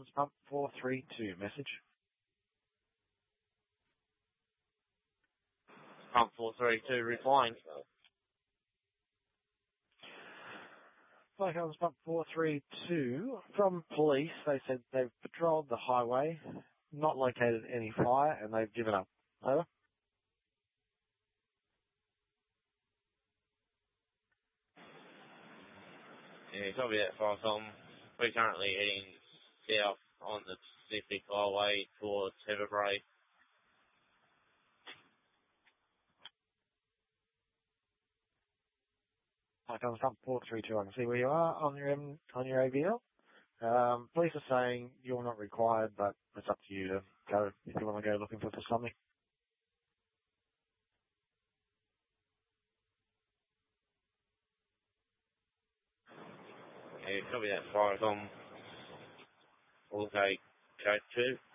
Customs Pump 432, message. Pump 432, replying. Flight Customs Pump 432, from police, they said they've patrolled the highway, not located any fire, and they've given up. Over. Yeah, copy that, fire Tom. We're currently heading south on the Pacific Highway towards Heather Brae. Flight Customs Pump 432, I can see where you are on your AVL. Police are saying you're not required, but it's up to you to go if you want to go looking for something. Yeah, copy that, fire Tom. Okay, code 2.